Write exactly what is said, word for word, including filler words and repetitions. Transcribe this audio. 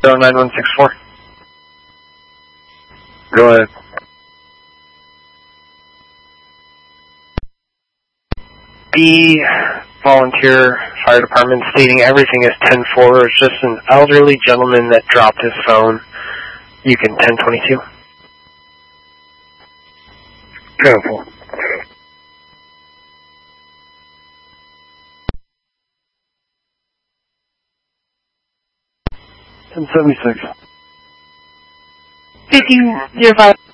nine one six four. Go ahead. B volunteer fire department stating everything is ten four. It's just an elderly gentleman that dropped his phone. You can ten twenty-two. ten four. ten seventy-six. fifty zero five.